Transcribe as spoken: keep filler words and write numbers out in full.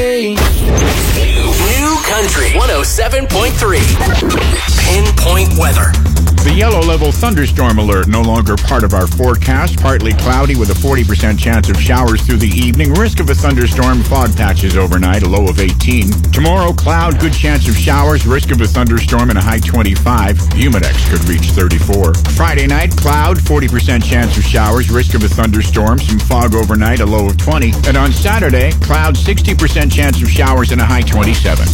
New Country one oh seven point three. Pinpoint weather. The yellow level thunderstorm alert no longer part of our forecast. Partly cloudy with a forty percent chance of showers through the evening. Risk of a thunderstorm, fog patches overnight, a low of eighteen. Tomorrow, cloud, good chance of showers, risk of a thunderstorm and a high twenty-five. Humidex could reach thirty-four. Friday night, cloud, forty percent chance of showers, risk of a thunderstorm, some fog overnight, a low of twenty. And on Saturday, cloud, sixty percent chance of showers and a high twenty-seven.